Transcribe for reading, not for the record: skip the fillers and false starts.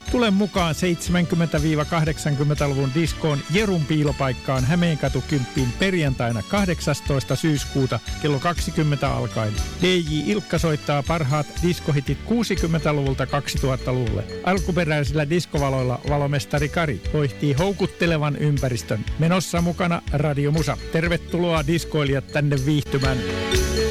Tule mukaan 70-80-luvun diskoon Jerun piilopaikkaan Hämeenkatu 10 perjantaina 18. syyskuuta kello 20 alkaen. DJ Ilkka soittaa parhaat diskohitit 60-luvulta 2000-luvulle. Alkuperäisillä diskovaloilla valomestari Kari hoihtii houkuttelevan ympäristön. Menossa mukana Radio Musa. Tervetuloa diskoilijat tänne viihtymään.